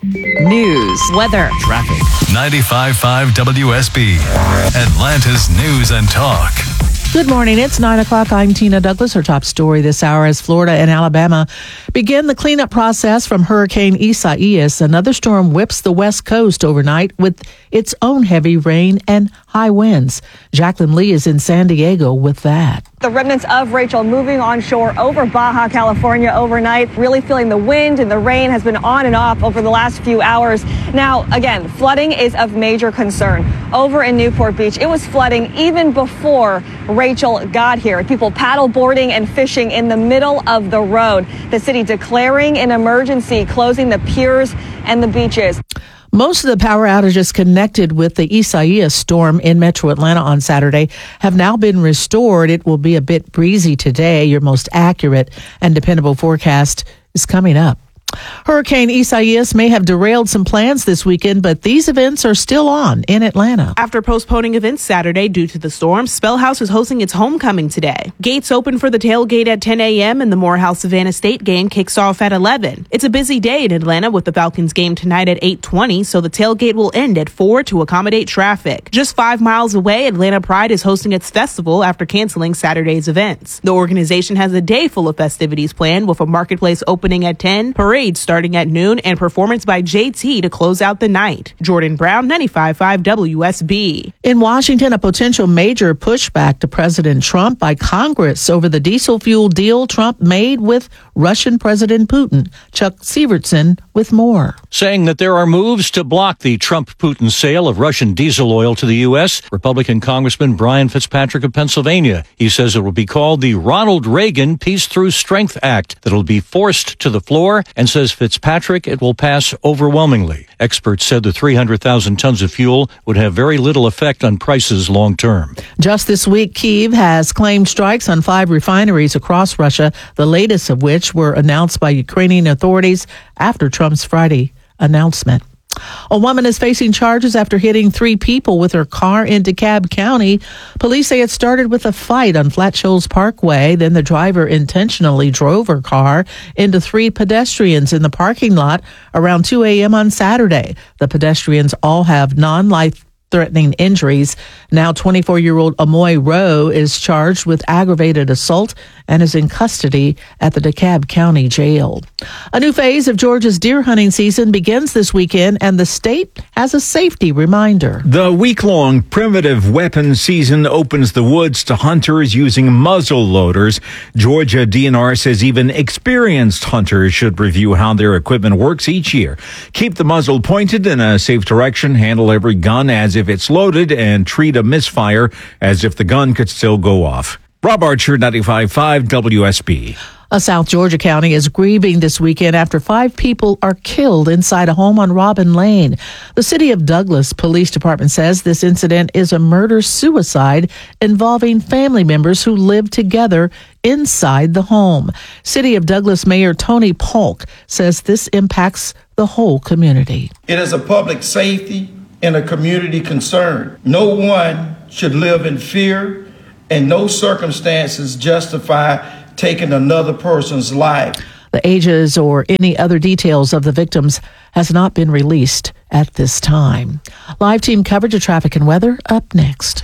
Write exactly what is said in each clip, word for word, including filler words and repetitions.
News, weather, traffic. ninety-five point five W S B, Atlanta's News and Talk. Good morning. It's nine o'clock. I'm Tina Douglas. Our top story this hour as Florida and Alabama begin the cleanup process from Hurricane Isaias. Another storm whips the west coast overnight with its own heavy rain and high winds. Jacqueline Lee is in San Diego with that. The remnants of Rachel moving onshore over Baja California overnight, really feeling the wind and the rain has been on and off over the last few hours. Now, again, flooding is of major concern. Over in Newport Beach, it was flooding even before Rachel got here. People paddle boarding and fishing in the middle of the road. The city declaring an emergency, closing the piers and the beaches. Most of the power outages connected with the Isaias storm in metro Atlanta on Saturday have now been restored. It will be a bit breezy today. Your most accurate and dependable forecast is coming up. Hurricane Isaias may have derailed some plans this weekend, but these events are still on in Atlanta. After postponing events Saturday due to the storm, Spellhouse is hosting its homecoming today. Gates open for the tailgate at ten a.m. and the Morehouse Savannah State game kicks off at eleven. It's a busy day in Atlanta with the Falcons game tonight at eight twenty, so the tailgate will end at four to accommodate traffic. Just five miles away, Atlanta Pride is hosting its festival after canceling Saturday's events. The organization has a day full of festivities planned with a marketplace opening at ten, parade starting at noon, and performance by J T to close out the night. Jordan Brown, ninety-five point five W S B. In Washington, a potential major pushback to President Trump by Congress over the diesel fuel deal Trump made with Russian President Putin. Chuck Severson with more. Saying that there are moves to block the Trump-Putin sale of Russian diesel oil to the U S, Republican Congressman Brian Fitzpatrick of Pennsylvania. He says it will be called the Ronald Reagan Peace Through Strength Act, that will be forced to the floor, and says Fitzpatrick it will pass overwhelmingly. Experts said the three hundred thousand tons of fuel would have very little effect on prices long term. Just this week, Kyiv has claimed strikes on five refineries across Russia, the latest of which were announced by Ukrainian authorities after Trump's Friday announcement. A woman is facing charges after hitting three people with her car in DeKalb County. Police say it started with a fight on Flat Shoals Parkway. Then the driver intentionally drove her car into three pedestrians in the parking lot around two a.m. on Saturday. The pedestrians all have non-life threatening injuries. Now twenty-four-year-old Amoy Rowe is charged with aggravated assault and is in custody at the DeKalb County Jail. A new phase of Georgia's deer hunting season begins this weekend, and the state has a safety reminder. The week-long primitive weapon season opens the woods to hunters using muzzle loaders. Georgia D N R says even experienced hunters should review how their equipment works each year. Keep the muzzle pointed in a safe direction, handle every gun as if it's loaded, and treat a misfire as if the gun could still go off. Rob Archer, ninety-five point five W S B. A South Georgia county is grieving this weekend after five people are killed inside a home on Robin Lane. The City of Douglas Police Department says this incident is a murder-suicide involving family members who live together inside the home. City of Douglas Mayor Tony Polk says this impacts the whole community. It is a public safety and a community concern. No one should live in fear, and no circumstances justify taking another person's life. The ages or any other details of the victims has not been released at this time. Live team coverage of traffic and weather up next.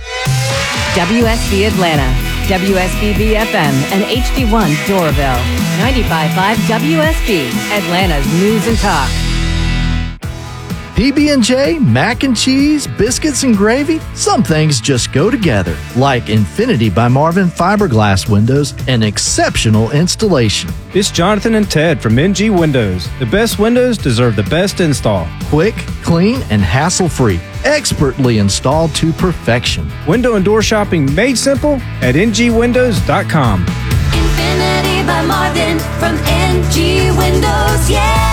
W S B Atlanta, W S B B F M, and H D one Doraville. ninety-five point five W S B, Atlanta's News and Talk. P B and J, mac and cheese, biscuits and gravy, some things just go together. Like Infinity by Marvin fiberglass windows, an exceptional installation. It's Jonathan and Ted from N G Windows. The best windows deserve the best install. Quick, clean, and hassle-free. Expertly installed to perfection. Window and door shopping made simple at N G windows dot com. Infinity by Marvin from N G Windows, yeah!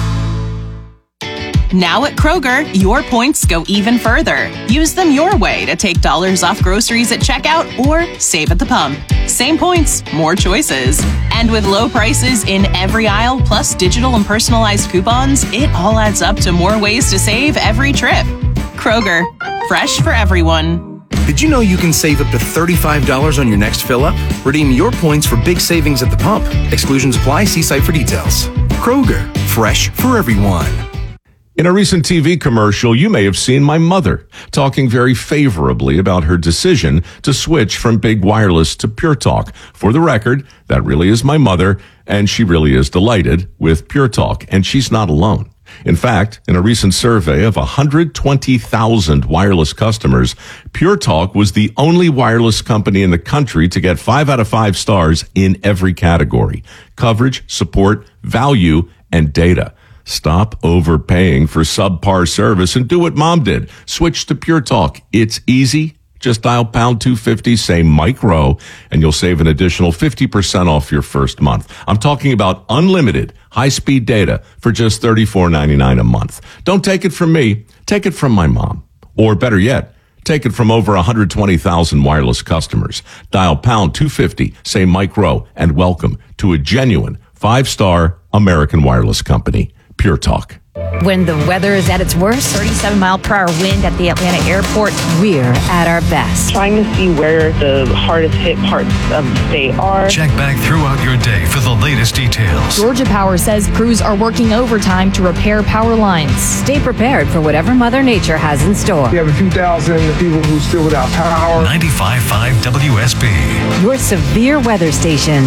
Now at Kroger, your points go even further. Use them your way to take dollars off groceries at checkout or save at the pump. Same points, more choices. And with low prices in every aisle, plus digital and personalized coupons, it all adds up to more ways to save every trip. Kroger, fresh for everyone. Did you know you can save up to thirty-five dollars on your next fill-up? Redeem your points for big savings at the pump. Exclusions apply. See site for details. Kroger, fresh for everyone. In a recent T V commercial, you may have seen my mother talking very favorably about her decision to switch from big wireless to Pure Talk. For the record, that really is my mother, and she really is delighted with Pure Talk, and she's not alone. In fact, in a recent survey of one hundred twenty thousand wireless customers, Pure Talk was the only wireless company in the country to get five out of five stars in every category: coverage, support, value, and data. Stop overpaying for subpar service and do what Mom did. Switch to Pure Talk. It's easy. Just dial pound two fifty, say Mike Rowe, and you'll save an additional fifty percent off your first month. I'm talking about unlimited high-speed data for just thirty-four ninety-nine a month. Don't take it from me. Take it from my mom. Or better yet, take it from over one hundred twenty thousand wireless customers. Dial pound two fifty, say Mike Rowe, and welcome to a genuine five-star American wireless company. Pure Talk. When the weather is at its worst, thirty-seven mile per hour wind at the Atlanta airport, we're at our best. Trying to see where the hardest hit parts of the state are. Check back throughout your day for the latest details. Georgia Power says crews are working overtime to repair power lines. Stay prepared for whatever Mother Nature has in store. We have a few thousand people who are still without power. ninety-five point five W S B. Your severe weather station.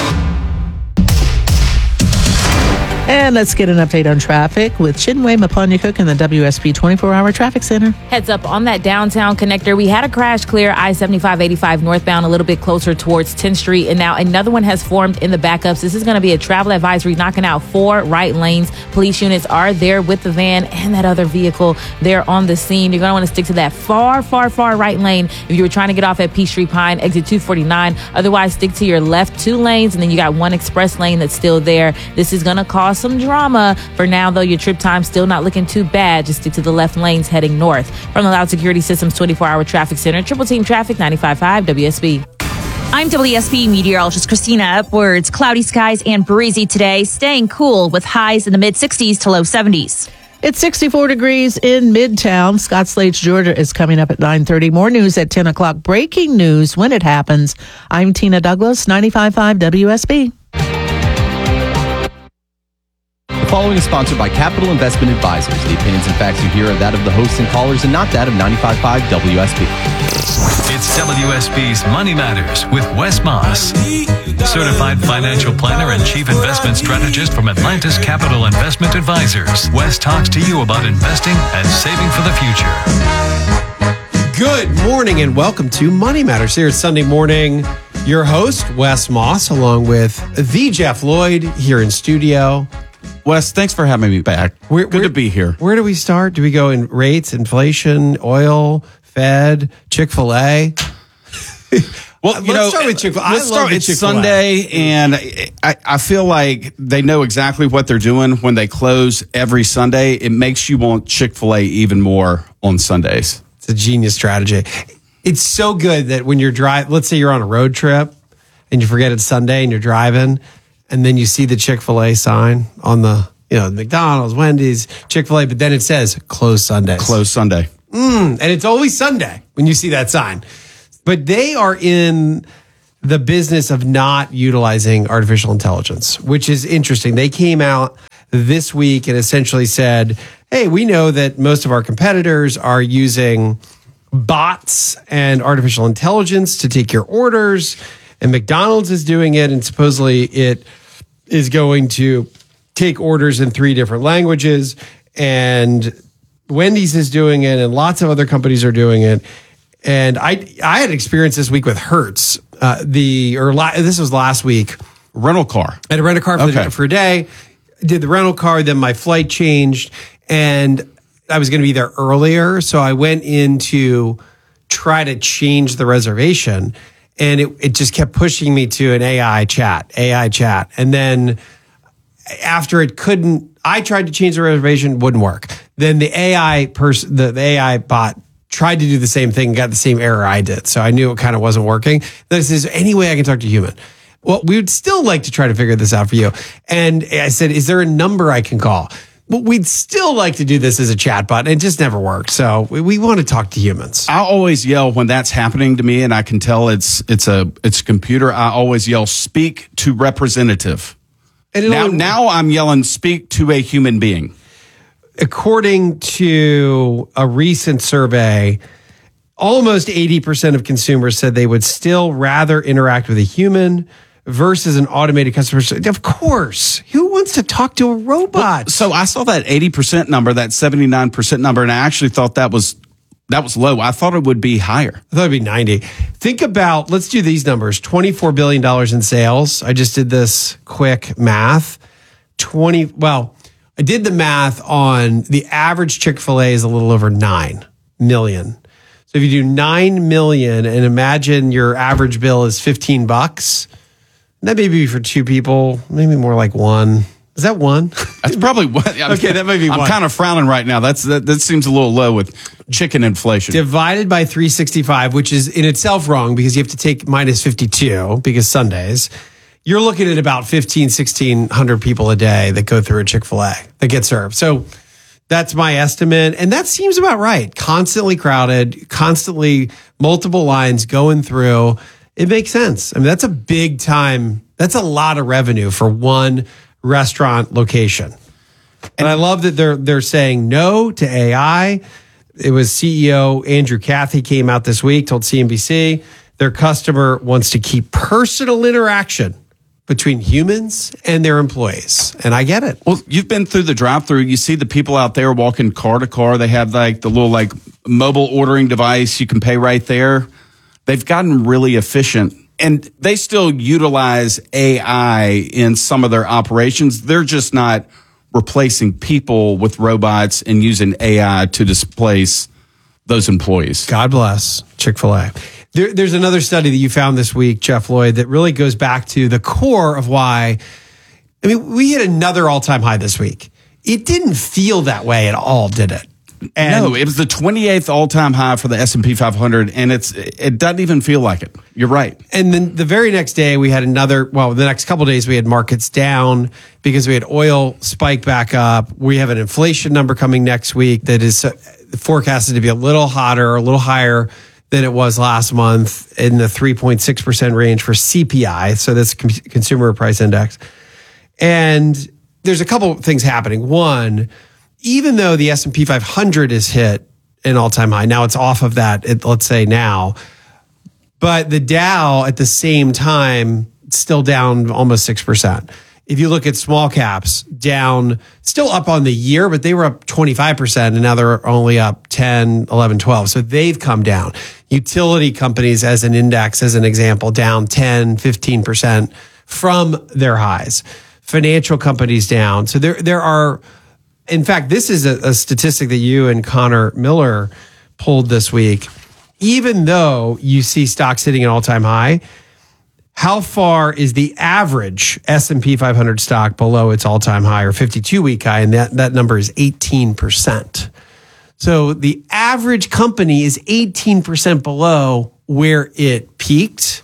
And let's get an update on traffic with Chinwe Mapanya-Cook in the W S B twenty-four hour Traffic Center. Heads up on that downtown connector. We had a crash clear I seventy-five eighty-five northbound a little bit closer towards tenth Street. And now another one has formed in the backups. This is going to be a travel advisory, knocking out four right lanes. Police units are there with the van and that other vehicle there on the scene. You're going to want to stick to that far, far, far right lane if you were trying to get off at Peachtree Pine, exit two forty-nine. Otherwise, stick to your left two lanes, and then you got one express lane that's still there. This is going to cause some drama. For now, though, your trip time still not looking too bad. Just stick to the left lanes heading north. From the Loud Security Systems twenty-four hour Traffic Center, Triple Team Traffic, ninety-five point five W S B. I'm W S B meteorologist Christina Upwards. Cloudy skies and breezy today, staying cool with highs in the mid sixties to low seventies. It's sixty-four degrees in Midtown. Scott Slade's Georgia is coming up at nine thirty. More news at ten o'clock. Breaking news when it happens. I'm Tina Douglas, ninety-five point five W S B. The following is sponsored by Capital Investment Advisors. The opinions and facts you hear are that of the hosts and callers and not that of ninety-five point five W S B. It's W S B's Money Matters with Wes Moss, certified financial planner and chief investment strategist from Atlantis Capital Investment Advisors. Wes talks to you about investing and saving for the future. Good morning and welcome to Money Matters here Sunday morning. Your host, Wes Moss, along with the Jeff Lloyd here in studio. Wes, thanks for having me back. Where, Good where, to be here. Where do we start? Do we go in rates, inflation, oil, Fed, Chick-fil-A? Well, you let's know, start with Chick-fil-A. I let's love start with Chick-fil-A. Sunday, and I, I feel like they know exactly what they're doing when they close every Sunday. It makes you want Chick-fil-A even more on Sundays. It's a genius strategy. It's so good that when you're driving, let's say you're on a road trip and you forget it's Sunday and you're driving, and then you see the Chick-fil-A sign on the, you know, McDonald's, Wendy's, Chick-fil-A, but then it says closed Sundays. Closed Sunday. Mm, and it's always Sunday when you see that sign. But they are in the business of not utilizing artificial intelligence, which is interesting. They came out this week and essentially said, hey, we know that most of our competitors are using bots and artificial intelligence to take your orders, and McDonald's is doing it, and supposedly it is going to take orders in three different languages, and Wendy's is doing it, and lots of other companies are doing it. And I I had experience this week with Hertz. Uh, the or la- this was last week. Rental car. I had a rental car for, Okay. the, for a day. Did the rental car, then my flight changed, and I was going to be there earlier, so I went in to try to change the reservation, and it it just kept pushing me to an A I chat, A I chat, and then after it couldn't, I tried to change the reservation, wouldn't work. Then the A I person, the, the A I bot tried to do the same thing and got the same error I did. So I knew it kind of wasn't working. Then it says, any way I can talk to a human? Well, we would still like to try to figure this out for you. And I said, is there a number I can call? Well, we'd still like to do this as a chatbot. And it just never worked. So we, we want to talk to humans. I always yell when that's happening to me, and I can tell it's it's a it's a computer. I always yell, "Speak to representative." And now, only, now I'm yelling, "Speak to a human being." according to a recent survey, almost eighty percent of consumers said they would still rather interact with a human versus an automated customer service. Of course. Who wants to talk to a robot? Well, so I saw that eighty percent number, that seventy-nine percent number, and I actually thought that was that was low. I thought it would be higher. I thought it'd be ninety. Think about, let's do these numbers. twenty-four billion dollars in sales. I just did this quick math. twenty, well, I did the math on the average Chick-fil-A is a little over nine million. So if you do nine million and imagine your average bill is fifteen bucks, that may be for two people, maybe more like one. Is that one? That's probably what. Okay, that might be I'm one. kind of frowning right now. That's that, that seems a little low with chicken inflation. Divided by three sixty-five, which is in itself wrong because you have to take minus fifty-two because Sundays. You're looking at about fifteen, sixteen hundred people a day that go through a Chick-fil-A that get served. So that's my estimate. And that seems about right. Constantly crowded, constantly multiple lines going through. It makes sense. I mean, that's a big time. That's a lot of revenue for one restaurant location. And I love that they're they're saying no to A I. It was C E O Andrew Cathy came out this week, told C N B C their customer wants to keep personal interaction between humans and their employees. And I get it. Well, you've been through the drive-through. You see the people out there walking car to car. They have like the little like mobile ordering device. You can pay right there. They've gotten really efficient. And they still utilize A I in some of their operations. They're just not replacing people with robots and using A I to displace those employees. God bless Chick-fil-A. There, there's another study that you found this week, Jeff Lloyd, that really goes back to the core of why. I mean, we hit another all-time high this week. It didn't feel that way at all, did it? And no, it was the twenty-eighth all-time high for the S and P five hundred, and it's it doesn't even feel like it. You're right. And then the very next day, we had another, well, the next couple of days, we had markets down because we had oil spike back up. We have an inflation number coming next week that is forecasted to be a little hotter, a little higher than it was last month in the three point six percent range for C P I. So that's Consumer Price Index. And there's a couple of things happening. One, even though the S and P five hundred is hit an all-time high, now it's off of that, it, let's say now, but the Dow at the same time still down almost six percent. If you look at small caps, down, still up on the year, but they were up twenty-five percent and now they're only up ten, eleven, twelve. So they've come down. Utility companies as an index, as an example, down ten, fifteen percent from their highs. Financial companies down. So there, there are, in fact, this is a, a statistic that you and Connor Miller pulled this week. Even though you see stocks hitting an all-time high, how far is the average S and P five hundred stock below its all-time high or fifty-two week high? And that, that number is eighteen percent. So the average company is eighteen percent below where it peaked.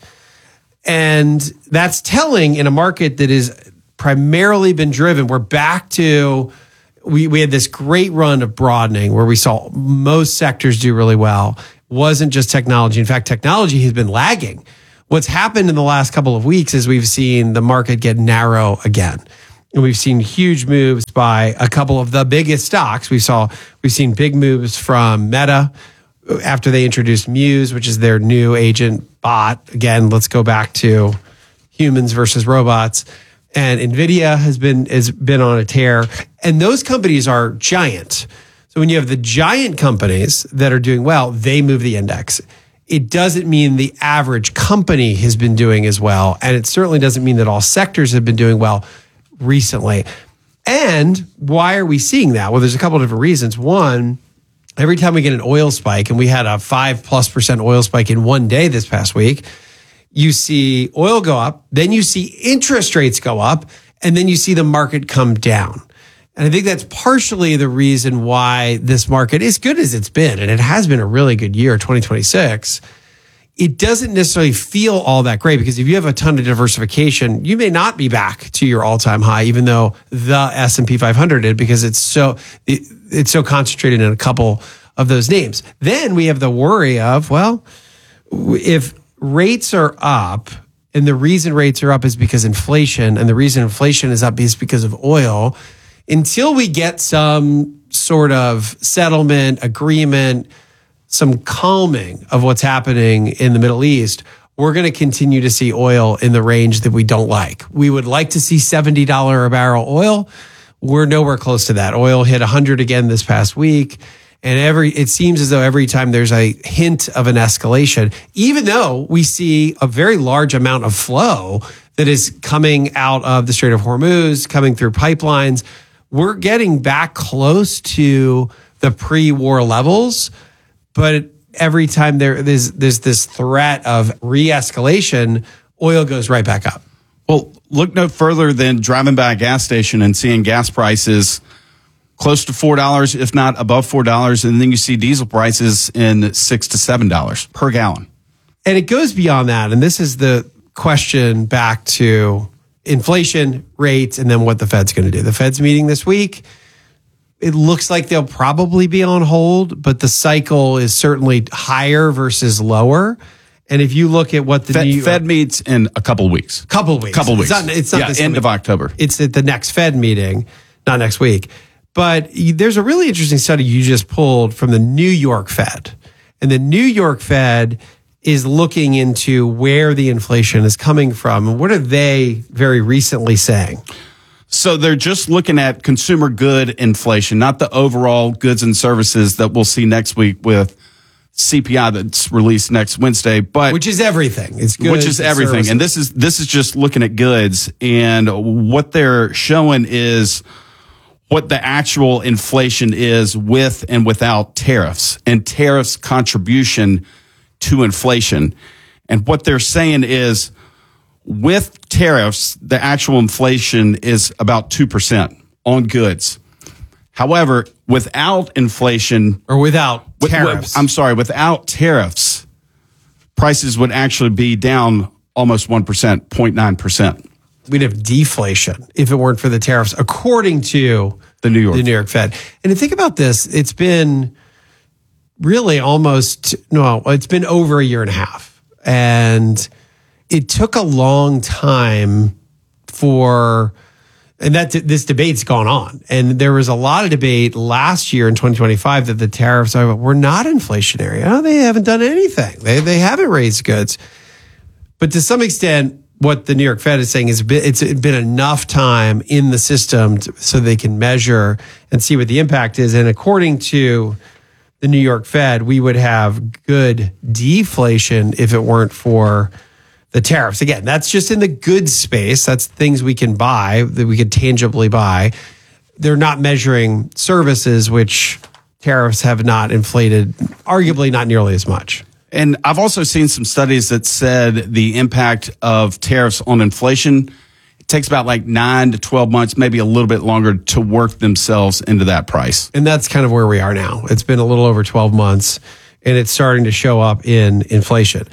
And that's telling in a market that is primarily been driven. We're back to, we, we had this great run of broadening where we saw most sectors do really well. Wasn't just technology. In fact, technology has been lagging. What's happened in the last couple of weeks is we've seen the market get narrow again. And we've seen huge moves by a couple of the biggest stocks. We saw, we've seen big moves from Meta after they introduced Muse, which is their new agent bot. Again, let's go back to humans versus robots. And NVIDIA has been, has been on a tear. And those companies are giant. So when you have the giant companies that are doing well, they move the index. It doesn't mean the average company has been doing as well. And it certainly doesn't mean that all sectors have been doing well recently. And why are we seeing that? Well, there's a couple of different reasons. One, every time we get an oil spike, and we had a five plus percent oil spike in one day this past week, you see oil go up, then you see interest rates go up, and then you see the market come down. And I think that's partially the reason why this market, as good as it's been, and it has been a really good year, twenty twenty-six, it doesn't necessarily feel all that great because if you have a ton of diversification, you may not be back to your all-time high, even though the S and P five hundred did, because it's so it, it's so concentrated in a couple of those names. Then we have the worry of, well, if rates are up, and the reason rates are up is because inflation, and the reason inflation is up is because of oil. Until we get some sort of settlement, agreement, some calming of what's happening in the Middle East, we're going to continue to see oil in the range that we don't like. We would like to see seventy dollars a barrel oil. We're nowhere close to that. Oil hit one hundred again this past week. And every it seems as though every time there's a hint of an escalation, even though we see a very large amount of flow that is coming out of the Strait of Hormuz, coming through pipelines, we're getting back close to the pre-war levels. But every time there, there's, there's this threat of re-escalation, oil goes right back up. Well, look no further than driving by a gas station and seeing gas prices close to four dollars, if not above four dollars. And then you see diesel prices in six to seven dollars per gallon. And it goes beyond that. And this is the question back to inflation rates and then what the Fed's going to do. The Fed's meeting this week. It looks like they'll probably be on hold, but the cycle is certainly higher versus lower. And if you look at what the Fed, New York, Fed meets in a couple weeks. Couple weeks. Couple weeks. It's not, it's not yeah, this end coming, of October. It's at the next Fed meeting, not next week. But there's a really interesting study you just pulled from the New York Fed. And the New York Fed is looking into where the inflation is coming from. And what are they very recently saying? So they're just looking at consumer good inflation, not the overall goods and services that we'll see next week with C P I that's released next Wednesday, but which is everything. It's goods, which is everything. services. And this is this is just looking at goods, and what they're showing is what the actual inflation is with and without tariffs, and tariffs contribution to inflation. And what they're saying is with tariffs, the actual inflation is about two percent on goods. However, without inflation or without with, tariffs, with, I'm sorry, without tariffs, prices would actually be down almost one percent, zero point nine percent. We'd have deflation if it weren't for the tariffs, according to the New York, the New York Fed. And to think about this, it's been really almost, no, it's been over a year and a half. And it took a long time for, and that this debate's gone on. And there was a lot of debate last year in twenty twenty-five that the tariffs are, were not inflationary. Oh, they haven't done anything. They, they haven't raised goods. But to some extent, what the New York Fed is saying is it's been enough time in the system to, so they can measure and see what the impact is. And according to the New York Fed, we would have good deflation if it weren't for the tariffs. Again, that's just in the goods space. That's things we can buy, that we could tangibly buy. They're not measuring services, which tariffs have not inflated, arguably not nearly as much. And I've also seen some studies that said the impact of tariffs on inflation, it takes about like nine to twelve months, maybe a little bit longer to work themselves into that price. And that's kind of where we are now. It's been a little over twelve months, and it's starting to show up in inflation.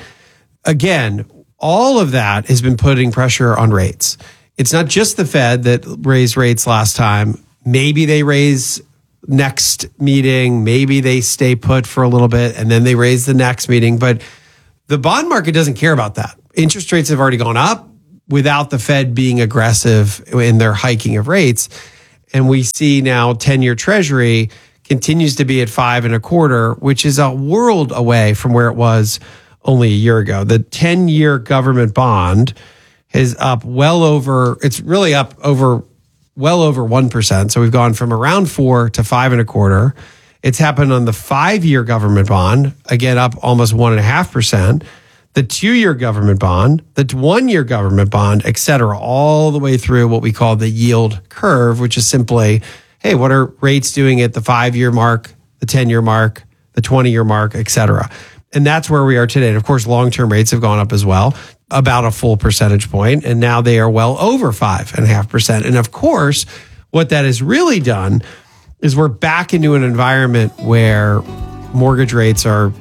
Again, all of that has been putting pressure on rates. It's not just the Fed that raised rates last time. Maybe they raise next meeting, maybe they stay put for a little bit and then they raise the next meeting. But the bond market doesn't care about that. Interest rates have already gone up without the Fed being aggressive in their hiking of rates. And we see now ten-year Treasury continues to be at five and a quarter, which is a world away from where it was only a year ago. The ten-year government bond is up well over, it's really up over well over one percent. So we've gone from around four to five and a quarter. It's happened on the five-year government bond, again, up almost one and a half percent. The two-year government bond, the one-year government bond, et cetera, all the way through what we call the yield curve, which is simply, hey, what are rates doing at the five-year mark, the ten-year mark, the twenty-year mark, et cetera. And that's where we are today. And of course, long-term rates have gone up as well, about a full percentage point, and now they are well over five and a half percent. And of course, what that has really done is we're back into an environment where mortgage rates are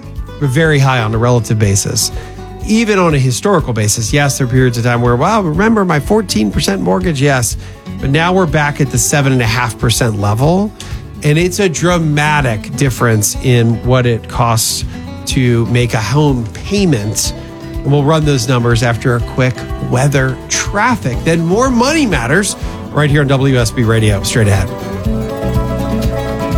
very high on a relative basis. Even on a historical basis, yes, there are periods of time where, wow, remember my fourteen percent mortgage? Yes. But now we're back at the seven point five percent level, and it's a dramatic difference in what it costs to make a home payment. And we'll run those numbers after a quick weather traffic. Then more money matters right here on W S B Radio. Straight ahead.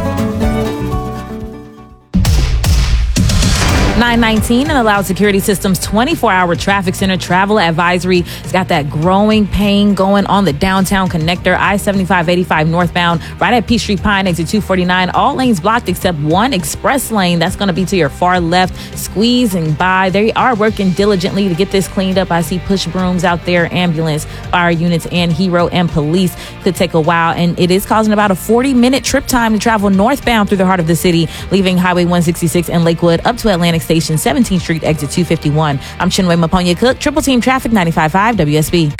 nine nineteen, and Allow Security Systems twenty-four hour traffic center travel advisory. It's got that growing pain going on the downtown connector, I seventy-five eighty-five northbound, right at Peachtree Pine, exit two forty-nine. All lanes blocked except one express lane. That's going to be to your far left, squeezing by. They are working diligently to get this cleaned up. I see push brooms out there, ambulance, fire units, and hero and police. Could take a while, and it is causing about a forty minute trip time to travel northbound through the heart of the city, leaving Highway one sixty-six in Lakewood up to Atlantic Station, seventeenth Street, exit two fifty-one. I'm Chinwe Maponya Cook, Triple Team Traffic, ninety-five point five W S B.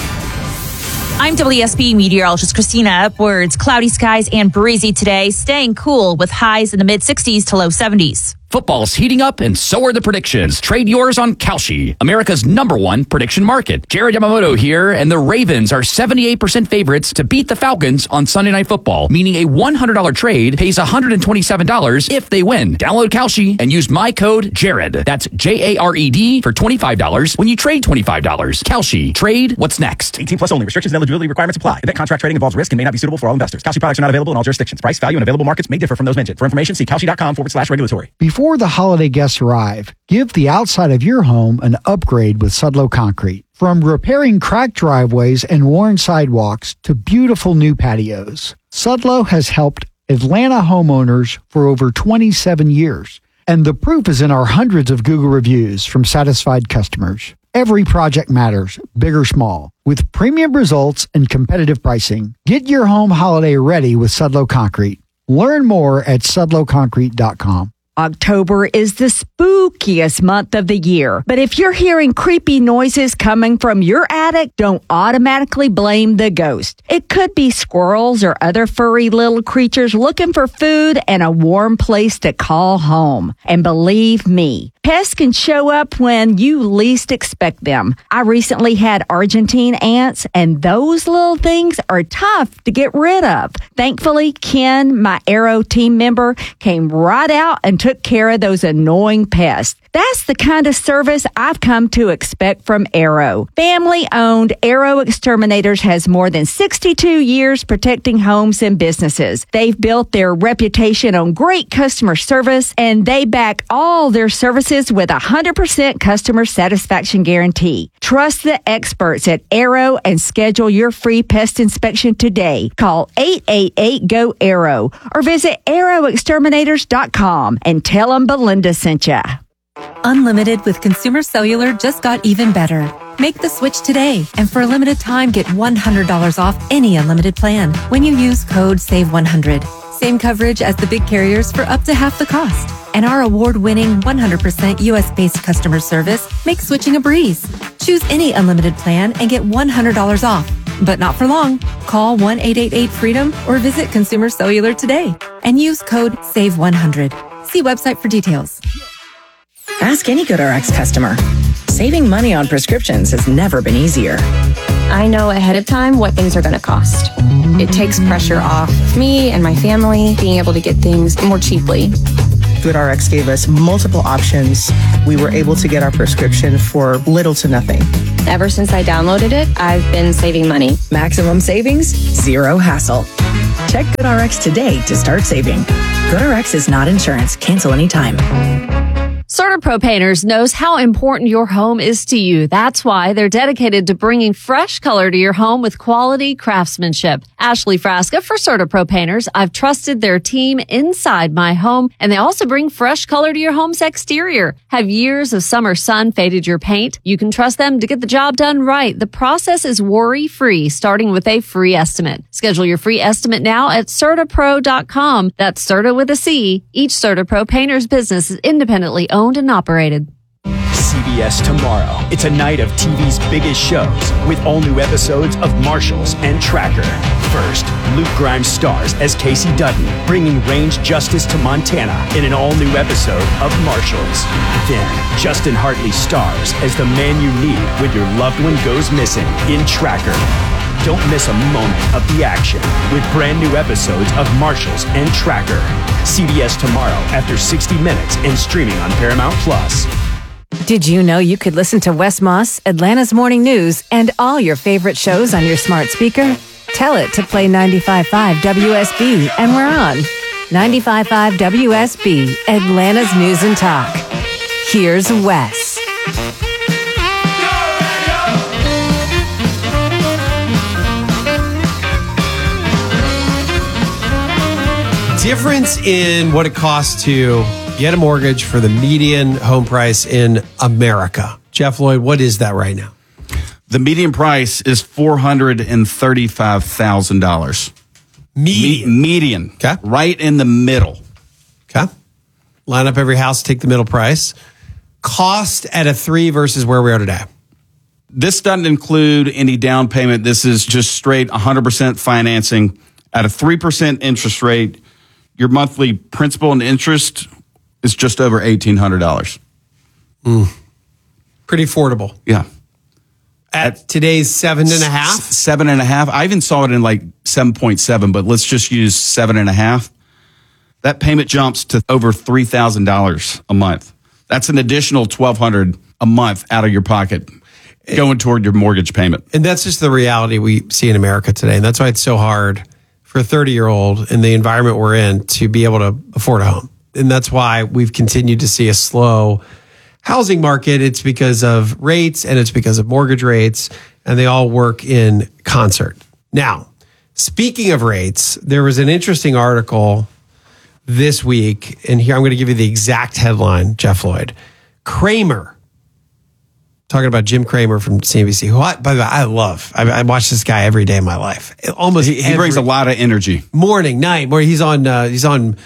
I'm W S B meteorologist Christina Upwards. Cloudy skies and breezy today, staying cool with highs in the mid sixties to low seventies. Football's heating up, and so are the predictions. Trade yours on Kalshi, America's number one prediction market. Jared Yamamoto here, and the Ravens are seventy-eight percent favorites to beat the Falcons on Sunday Night Football, meaning a one hundred dollars trade pays one hundred twenty-seven dollars if they win. Download Kalshi and use my code Jared. That's J A R E D for twenty-five dollars when you trade twenty-five dollars. Kalshi. Trade what's next. eighteen plus only. Restrictions and eligibility requirements apply. Event contract trading involves risk and may not be suitable for all investors. Kalshi products are not available in all jurisdictions. Price, value, and available markets may differ from those mentioned. For information, see kalshi.com forward slash regulatory. Before the holiday guests arrive, give the outside of your home an upgrade with Sudlow Concrete. From repairing cracked driveways and worn sidewalks to beautiful new patios, Sudlow has helped Atlanta homeowners for over twenty-seven years. And the proof is in our hundreds of Google reviews from satisfied customers. Every project matters, big or small. With premium results and competitive pricing, get your home holiday ready with Sudlow Concrete. Learn more at sudlow concrete dot com. October is the spookiest month of the year. But if you're hearing creepy noises coming from your attic, don't automatically blame the ghost. It could be squirrels or other furry little creatures looking for food and a warm place to call home. And believe me, pests can show up when you least expect them. I recently had Argentine ants, and those little things are tough to get rid of. Thankfully, Ken, my Arrow team member, came right out and took care of those annoying pests. That's the kind of service I've come to expect from Arrow. Family-owned Arrow Exterminators has more than sixty-two years protecting homes and businesses. They've built their reputation on great customer service, and they back all their services with a one hundred percent customer satisfaction guarantee. Trust the experts at Arrow and schedule your free pest inspection today. Call eight eight eight, G O, ARROW or visit arrow exterminators dot com and tell them Belinda sent ya. Unlimited with Consumer Cellular just got even better. Make the switch today, and for a limited time, get one hundred dollars off any unlimited plan when you use code save one hundred. Same coverage as the big carriers for up to half the cost. And our award-winning one hundred percent U S-based customer service makes switching a breeze. Choose any unlimited plan and get one hundred dollars off. But not for long. Call one eight eight eight freedom or visit Consumer Cellular today and use code save one hundred. See website for details. Ask any GoodRx customer. Saving money on prescriptions has never been easier. I know ahead of time what things are going to cost. It takes pressure off me and my family being able to get things more cheaply. GoodRx gave us multiple options. We were able to get our prescription for little to nothing. Ever since I downloaded it, I've been saving money. Maximum savings, zero hassle. Check GoodRx today to start saving. GoodRx is not insurance. Cancel anytime. CertaPro Painters knows how important your home is to you. That's why they're dedicated to bringing fresh color to your home with quality craftsmanship. Ashley Frasca for CertaPro Painters. I've trusted their team inside my home, and they also bring fresh color to your home's exterior. Have years of summer sun faded your paint? You can trust them to get the job done right. The process is worry-free, starting with a free estimate. Schedule your free estimate now at Certa Pro dot com. That's Certa with a C. Each CertaPro Painters business is independently owned and operated. C B S Tomorrow. It's a night of T V's biggest shows with all new episodes of Marshals and Tracker. First, Luke Grimes stars as Casey Dutton, bringing range justice to Montana in an all-new episode of Marshals. Then, Justin Hartley stars as the man you need when your loved one goes missing in Tracker. Don't miss a moment of the action with brand new episodes of Marshals and Tracker. C B S Tomorrow after sixty minutes and streaming on Paramount Plus. Did you know you could listen to Wes Moss, Atlanta's Morning News, and all your favorite shows on your smart speaker? Tell it to play ninety-five point five W S B, and we're on. ninety-five point five W S B, Atlanta's News and Talk. here's Wes. Difference in what it costs to get a mortgage for the median home price in America. Jeff Lloyd, what is that right now? The median price is four hundred thirty-five thousand dollars. Median. Me- median. Okay. Right in the middle. Okay. Line up every house, take the middle price. Cost at a three versus where we are today. This doesn't include any down payment. This is just straight one hundred percent financing at a three percent interest rate. Your monthly principal and interest is just over eighteen hundred dollars. Mm. Pretty affordable. Yeah. At, at today's seven and a half? S- seven and a half. I even saw it in like seven point seven, but let's just use seven and a half. That payment jumps to over three thousand dollars a month. That's an additional twelve hundred dollars a month out of your pocket going toward your mortgage payment. And that's just the reality we see in America today. And that's why it's so hard for a thirty-year-old in the environment we're in to be able to afford a home. And that's why we've continued to see a slow housing market. It's because of rates and it's because of mortgage rates, and they all work in concert. Now, speaking of rates, there was an interesting article this week, and here I'm going to give you the exact headline, Jeff Lloyd. Cramer, talking about Jim Cramer from C N B C, who I, by the way, I love. I, I watch this guy every day of my life. Almost he, he every, brings a lot of energy. Morning, night, where he's on. Uh, he's on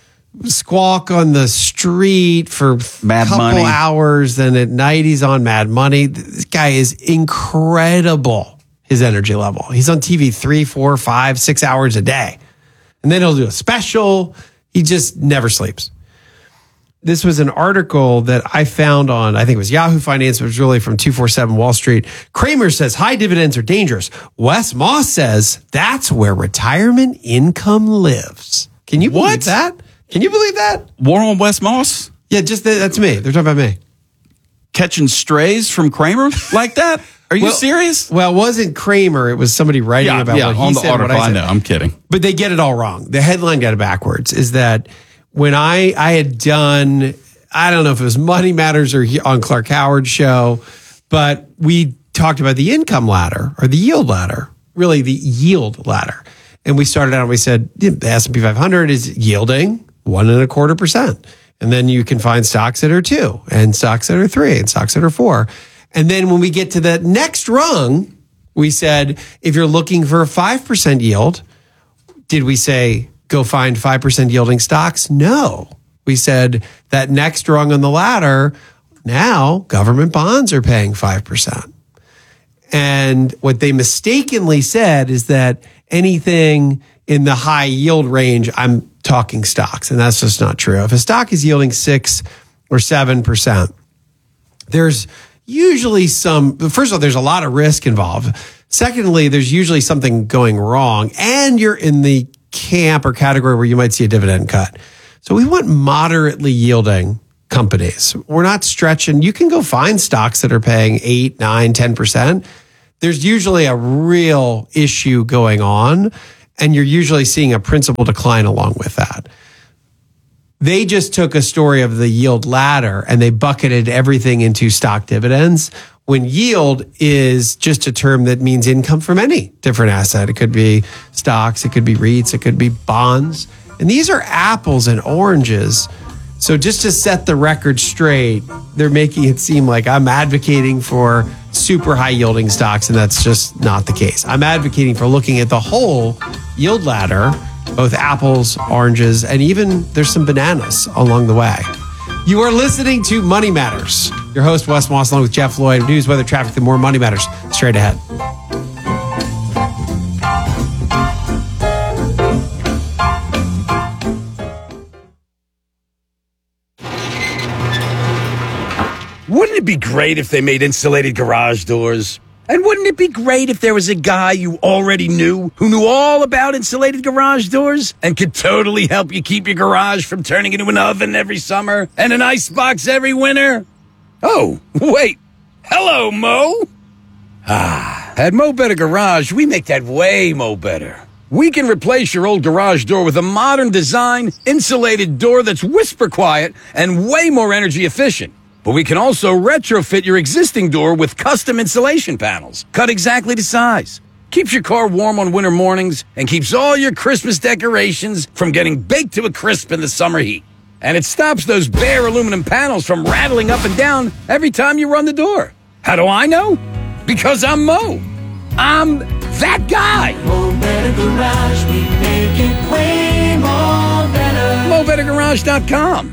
Squawk on the Street for a couple Money. hours. Then at night he's on Mad Money. This guy is incredible. His energy level. He's on T V three, four, five, six hours a day, and then he'll do a special. He just never sleeps. This was an article that I found on, I think it was Yahoo Finance, but it was really from two forty-seven Wall Street. Cramer says high dividends are dangerous. Wes Moss says that's where retirement income lives. Can you believe What? that? Can you believe that? War on Wes Moss? Yeah, just that, that's me. They're talking about me. Catching strays from Cramer like that? Are you Well- serious? Well, it wasn't Cramer. It was somebody writing Yeah, about yeah, what he on the said, what article. I I said. know. I'm kidding. But they get it all wrong. The headline got it backwards. Is that when I I had done, I don't know if it was Money Matters or he- on Clark Howard's show, but we talked about the income ladder or the yield ladder, really the yield ladder. And we started out and we said the S and P five hundred is yielding one and a quarter percent. And then you can find stocks that are two and stocks that are three and stocks that are four. And then when we get to the next rung, we said, if you're looking for a five percent yield, did we say go find five percent yielding stocks? No. We said that next rung on the ladder, now government bonds are paying five percent. And what they mistakenly said is that anything in the high yield range, I'm talking stocks, and that's just not true. If a stock is yielding six or seven percent, there's usually some, first of all, there's a lot of risk involved. Secondly, there's usually something going wrong, and you're in the camp or category where you might see a dividend cut. So we want moderately yielding companies. We're not stretching. You can go find stocks that are paying eight, nine, ten percent. There's usually a real issue going on, and you're usually seeing a principal decline along with that. They just took a story of the yield ladder and they bucketed everything into stock dividends, when yield is just a term that means income from any different asset. It could be stocks, it could be REITs, it could be bonds. And these are apples and oranges. So just to set the record straight, they're making it seem like I'm advocating for super high yielding stocks, and that's just not the case. I'm advocating for looking at the whole yield ladder, both apples, oranges, and even there's some bananas along the way. You are listening to Money Matters. Your host, Wes Moss, along with Jeff Lloyd. News, weather, traffic, the more Money Matters. Straight ahead. Wouldn't it be great if they made insulated garage doors? And wouldn't it be great if there was a guy you already knew who knew all about insulated garage doors and could totally help you keep your garage from turning into an oven every summer and an icebox every winter? Oh, wait. Hello, Mo. Ah, at Mo Better Garage, we make that way mo better. We can replace your old garage door with a modern design, insulated door that's whisper quiet and way more energy efficient. But we can also retrofit your existing door with custom insulation panels, cut exactly to size. Keeps your car warm on winter mornings and keeps all your Christmas decorations from getting baked to a crisp in the summer heat. And it stops those bare aluminum panels from rattling up and down every time you run the door. How do I know? Because I'm Mo. I'm that guy. Mo Better Garage, we make it way more better. Mo Better Garage dot com.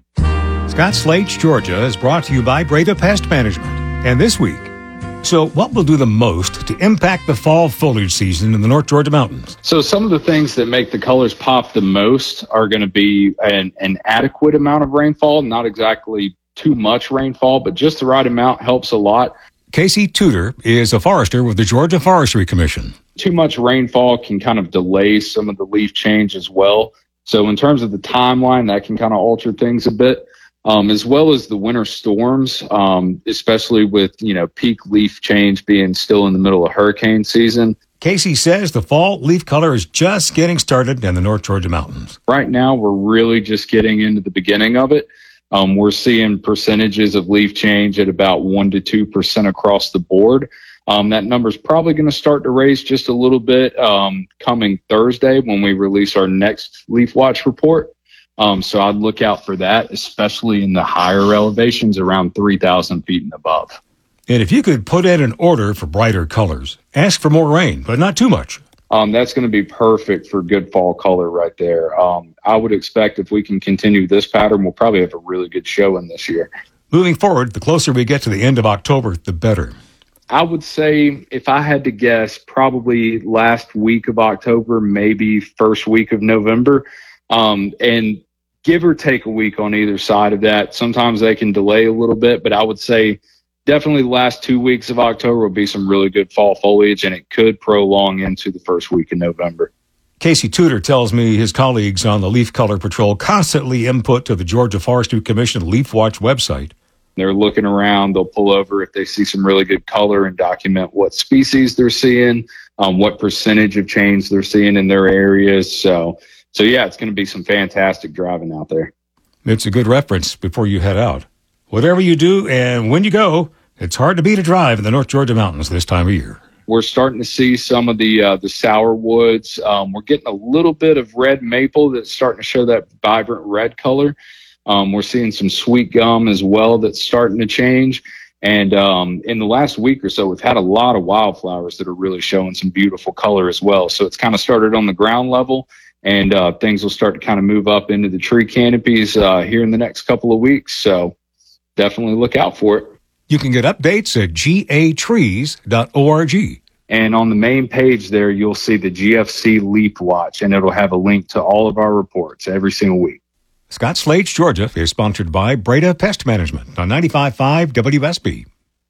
Scott Slate's Georgia is brought to you by Breda Pest Management. And this week, so what will do the most to impact the fall foliage season in the North Georgia mountains? So some of the things that make the colors pop the most are going to be an, an adequate amount of rainfall, not exactly too much rainfall, but just the right amount helps a lot. Casey Tudor is a forester with the Georgia Forestry Commission. Too much rainfall can kind of delay some of the leaf change as well. So in terms of the timeline, that can kind of alter things a bit. Um, as well as the winter storms, um, especially with, you know, peak leaf change being still in the middle of hurricane season. Casey says the fall leaf color is just getting started in the North Georgia mountains. Right now, we're really just getting into the beginning of it. Um, we're seeing percentages of leaf change at about one to two percent across the board. Um, that number is probably going to start to raise just a little bit um, coming Thursday when we release our next Leaf Watch report. Um, so I'd look out for that, especially in the higher elevations around three thousand feet and above. And if you could put in an order for brighter colors, ask for more rain, but not too much. Um, that's going to be perfect for good fall color right there. Um, I would expect if we can continue this pattern, we'll probably have a really good showing this year. Moving forward, the closer we get to the end of October, the better. I would say, if I had to guess, probably last week of October, maybe first week of November. Um, and give or take a week on either side of that. Sometimes they can delay a little bit, but I would say definitely the last two weeks of October will be some really good fall foliage, and it could prolong into the first week of November. Casey Tudor tells me his colleagues on the Leaf Color Patrol constantly input to the Georgia Forestry Commission Leaf Watch website. They're looking around, they'll pull over if they see some really good color and document what species they're seeing, um, what percentage of change they're seeing in their areas. So, so yeah, it's going to be some fantastic driving out there. It's a good reference before you head out. Whatever you do and when you go, it's hard to beat a drive in the North Georgia mountains this time of year. We're starting to see some of the uh, the sour woods. Um, we're getting a little bit of red maple that's starting to show that vibrant red color. Um, we're seeing some sweet gum as well that's starting to change. And um, in the last week or so, we've had a lot of wildflowers that are really showing some beautiful color as well. So it's kind of started on the ground level, and uh, things will start to kind of move up into the tree canopies uh, here in the next couple of weeks. So definitely look out for it. You can get updates at G A trees dot org. And on the main page there, you'll see the G F C Leaf Watch, and it'll have a link to all of our reports every single week. Scott Slate's Georgia is sponsored by Breda Pest Management on ninety-five point five W S B.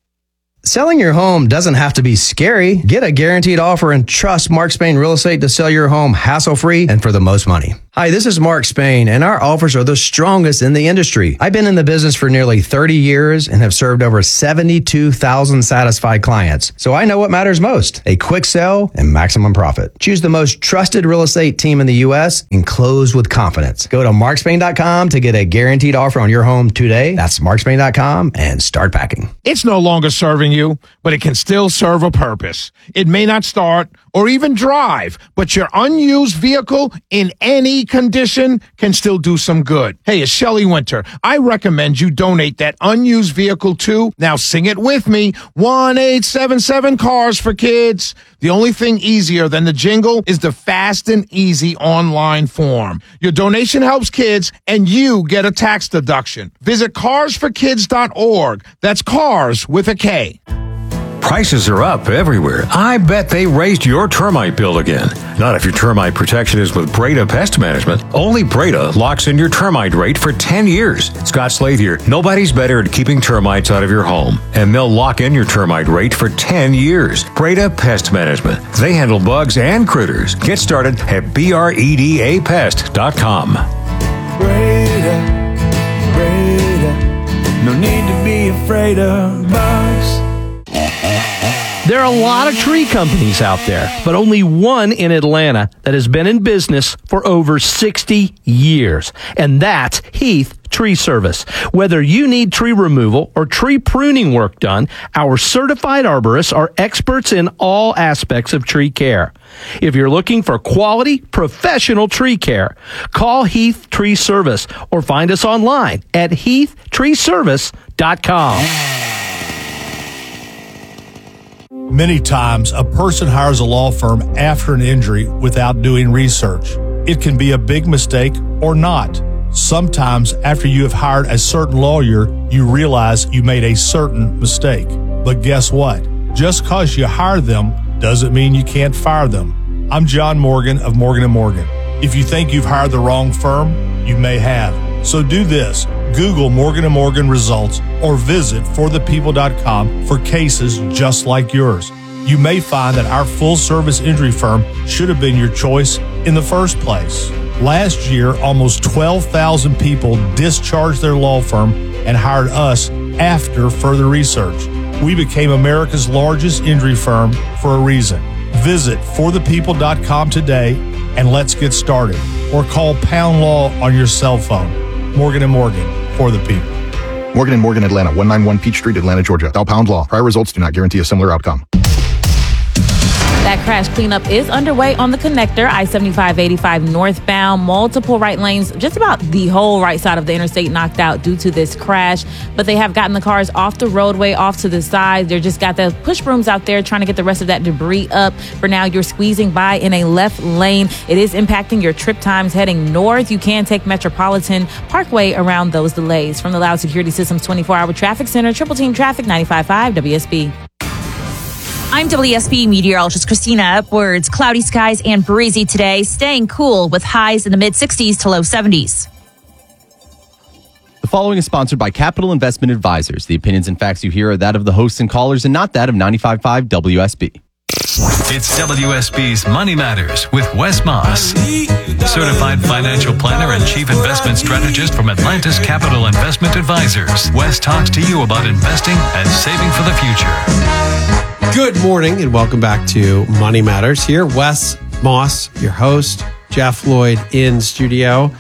Selling your home doesn't have to be scary. Get a guaranteed offer and trust Mark Spain Real Estate to sell your home hassle-free and for the most money. Hi, this is Mark Spain, and our offers are the strongest in the industry. I've been in the business for nearly thirty years and have served over seventy-two thousand satisfied clients. So I know what matters most, a quick sell and maximum profit. Choose the most trusted real estate team in the U S and close with confidence. Go to mark spain dot com to get a guaranteed offer on your home today. That's mark spain dot com and start packing. It's no longer serving you, but it can still serve a purpose. It may not start or even drive, but your unused vehicle in any condition can still do some good. Hey, it's Shelley Winter. I recommend you donate that unused vehicle to, now sing it with me, one eight seven seven Cars for Kids. The only thing easier than the jingle is the fast and easy online form. Your donation helps kids, and you get a tax deduction. Visit cars for kids dot org. That's cars with a K. Prices are up everywhere. I bet they raised your termite bill again. Not if your termite protection is with Breda Pest Management. Only Breda locks in your termite rate for ten years. Scott Slade here. Nobody's better at keeping termites out of your home. And they'll lock in your termite rate for ten years. Breda Pest Management. They handle bugs and critters. Get started at breda pest dot com. Breda, Breda, no need to be afraid of bugs. There are a lot of tree companies out there, but only one in Atlanta that has been in business for over sixty years, and that's Heath Tree Service. Whether you need tree removal or tree pruning work done, our certified arborists are experts in all aspects of tree care. If you're looking for quality, professional tree care, call Heath Tree Service or find us online at heath tree service dot com. Many times, a person hires a law firm after an injury without doing research. It can be a big mistake or not. Sometimes, after you have hired a certain lawyer, you realize you made a certain mistake. But guess what? Just because you hire them doesn't mean you can't fire them. I'm John Morgan of Morgan and Morgan. If you think you've hired the wrong firm, you may have. So do this. Google Morgan and Morgan results or visit for the people dot com for cases just like yours. You may find that our full-service injury firm should have been your choice in the first place. Last year, almost twelve thousand people discharged their law firm and hired us after further research. We became America's largest injury firm for a reason. Visit for the people dot com today and let's get started. Or call Pound Law on your cell phone. Morgan and Morgan, for the people. Morgan and Morgan, Atlanta, one ninety-one Peach Street, Atlanta, Georgia. Dial Pound Law. Prior results do not guarantee a similar outcome. That crash cleanup is underway on the connector, I seventy-five eighty-five northbound. Multiple right lanes, just about the whole right side of the interstate knocked out due to this crash. But they have gotten the cars off the roadway, off to the side. They're just got the push brooms out there trying to get the rest of that debris up. For now, you're squeezing by in a left lane. It is impacting your trip times heading north. You can take Metropolitan Parkway around those delays. From the Loud Security Systems twenty-four hour Traffic Center, Triple Team Traffic, ninety-five point five W S B. I'm W S B meteorologist Christina Upwards. Cloudy skies and breezy today, staying cool with highs in the mid sixties to low seventies. The following is sponsored by Capital Investment Advisors. The opinions and facts you hear are that of the hosts and callers and not that of ninety-five point five W S B. It's W S B's Money Matters with Wes Moss, certified financial planner and chief investment strategist from Atlantis Capital Investment Advisors. Wes talks to you about investing and saving for the future. Good morning and welcome back to Money Matters. Here, Wes Moss, your host, Jeff Lloyd in studio.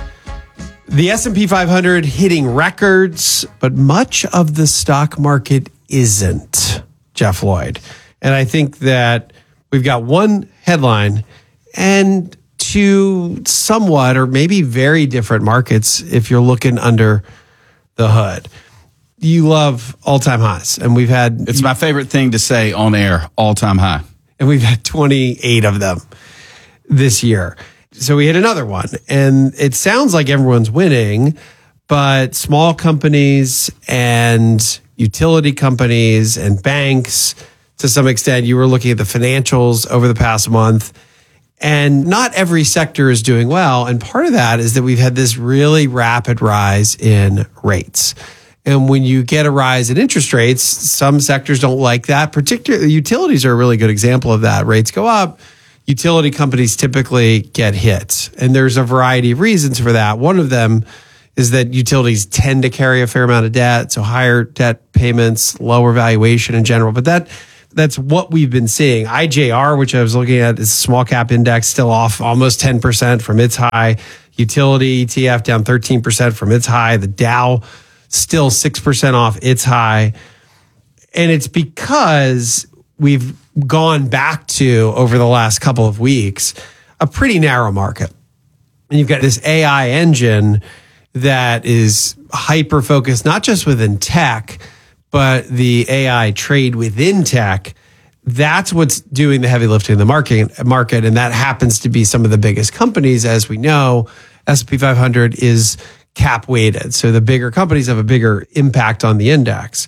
The S and P five hundred hitting records, but much of the stock market isn't, Jeff Lloyd. And I think that we've got one headline and two somewhat or maybe very different markets if you're looking under the hood. You love all-time highs, and we've had... It's my favorite thing to say on air, all-time high. And we've had twenty-eight of them this year. So we hit another one, and it sounds like everyone's winning, but small companies and utility companies and banks, to some extent, you were looking at the financials over the past month, and not every sector is doing well. And part of that is that we've had this really rapid rise in rates. And when you get a rise in interest rates, some sectors don't like that. Particularly utilities are a really good example of that. Rates go up, utility companies typically get hit. And there's a variety of reasons for that. One of them is that utilities tend to carry a fair amount of debt, so higher debt payments, lower valuation in general. But that that's what we've been seeing. I J R, which I was looking at, is a small cap index, still off almost ten percent from its high. Utility E T F down thirteen percent from its high. The Dow still six percent off its high. And it's because we've gone back to, over the last couple of weeks, a pretty narrow market. And you've got this A I engine that is hyper-focused, not just within tech, but the A I trade within tech. That's what's doing the heavy lifting in the market, market, and that happens to be some of the biggest companies. As we know, S and P five hundred is cap weighted. So the bigger companies have a bigger impact on the index.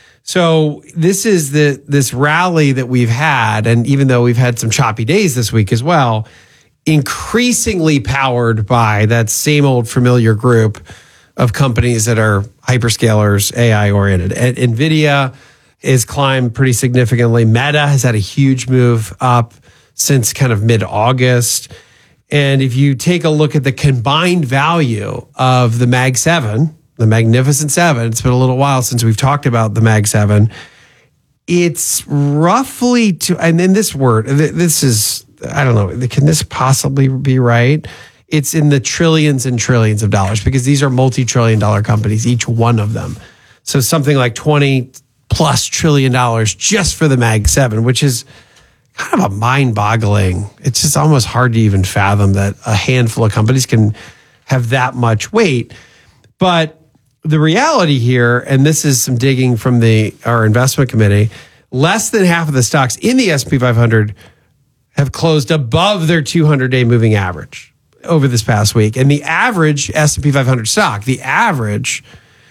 So this is the this rally that we've had, and even though we've had some choppy days this week as well, increasingly powered by that same old familiar group of companies that are hyperscalers, A I oriented. And NVIDIA has climbed pretty significantly. Meta has had a huge move up since kind of mid-August. And if you take a look at the combined value of the Mag seven, the Magnificent Seven, it's been a little while since we've talked about the Mag seven, It's roughly, to, and then this word, this is, I don't know, can this possibly be right? It's in the trillions and trillions of dollars because these are multi-trillion dollar companies, each one of them. So something like twenty plus trillion dollars just for the Mag seven, which is kind of a mind-boggling. It's just almost hard to even fathom that a handful of companies can have that much weight. But the reality here, and this is some digging from the our investment committee, less than half of the stocks in the S and P five hundred have closed above their two hundred day moving average over this past week. And the average S and P five hundred stock, the average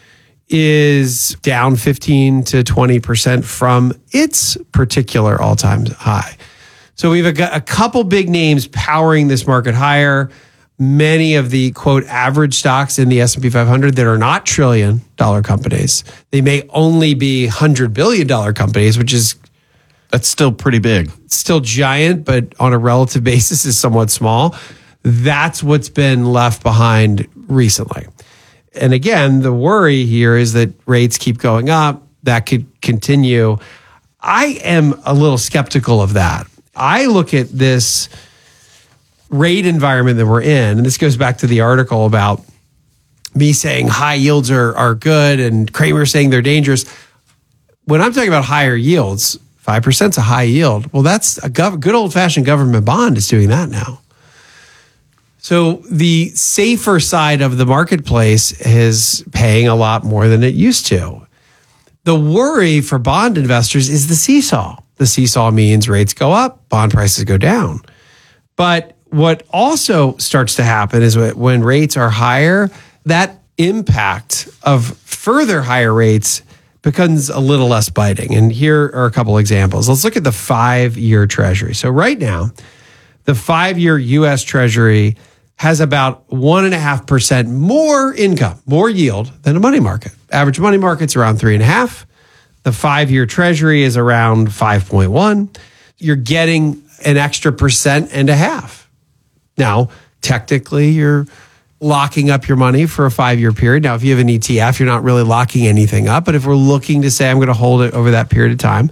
is down fifteen to twenty percent from its particular all-time high. So we've got a couple big names powering this market higher. Many of the, quote, average stocks in the S and P five hundred that are not trillion dollar companies. They may only be one hundred billion dollars companies, which is... That's still pretty big. Still giant, but on a relative basis is somewhat small. That's what's been left behind recently. And again, the worry here is that rates keep going up. That could continue. I am a little skeptical of that. I look at this rate environment that we're in, and this goes back to the article about me saying high yields are, are good and Kramer saying they're dangerous. When I'm talking about higher yields, five percent is a high yield. Well, that's a gov- good old-fashioned government bond is doing that now. So the safer side of the marketplace is paying a lot more than it used to. The worry for bond investors is the seesaw. The seesaw means rates go up, bond prices go down. But what also starts to happen is when rates are higher, that impact of further higher rates becomes a little less biting. And here are a couple examples. Let's look at the five-year Treasury. So right now, the five-year U S Treasury has about one and a half percent more income, more yield than a money market. Average money market's around three and a half. The five-year Treasury is around five point one. You're getting an extra percent and a half. Now, technically, you're locking up your money for a five-year period. Now, if you have an E T F, you're not really locking anything up. But if we're looking to say, I'm going to hold it over that period of time,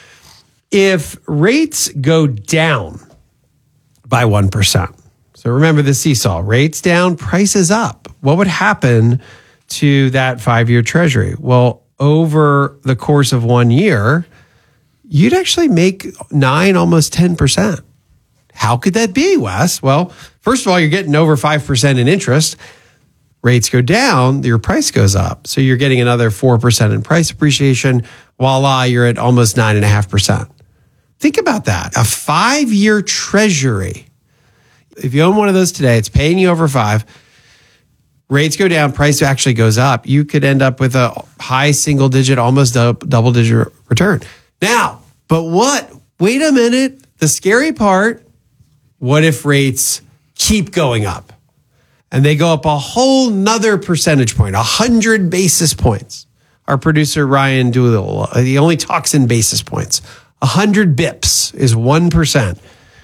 if rates go down by one percent, so remember the seesaw, rates down, prices up. What would happen to that five-year Treasury? Well, over the course of one year, you'd actually make nine, almost ten percent. How could that be, Wes? Well, first of all, you're getting over five percent in interest. Rates go down, your price goes up. So you're getting another four percent in price appreciation. Voila, you're at almost nine point five percent. Think about that. A five-year Treasury. If you own one of those today, it's paying you over five. Rates go down, price actually goes up. You could end up with a high single digit, almost double digit return. Now, but what? Wait a minute. The scary part, what if rates keep going up? And they go up a whole nother percentage point, one hundred basis points. Our producer, Ryan Doolittle, he only talks in basis points. one hundred bips is one percent.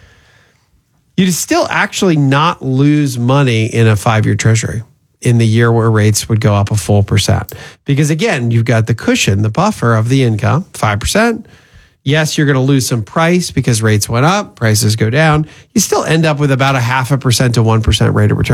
You'd still actually not lose money in a five-year Treasury in the year where rates would go up a full percent. Because again, you've got the cushion, the buffer of the income, five percent. Yes, you're going to lose some price because rates went up, prices go down. You still end up with about a half a percent to one percent rate of return.